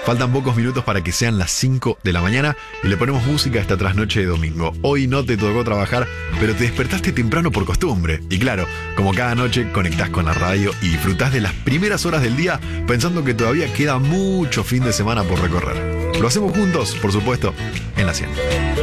Faltan pocos minutos para que sean las 5 de la mañana y le ponemos música a esta trasnoche de domingo. Hoy no te tocó trabajar, pero te despertaste temprano por costumbre. Y claro, como cada noche conectás con la radio y disfrutás de las primeras horas del día pensando que todavía queda mucho fin de semana por recorrer. Lo hacemos juntos, por supuesto, en la 100.